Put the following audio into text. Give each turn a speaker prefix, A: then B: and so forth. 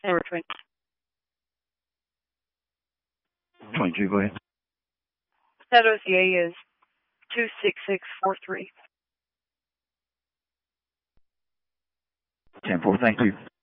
A: Number 20.
B: 22, go ahead.
A: That OCA is 26643.
B: 10-4, thank you.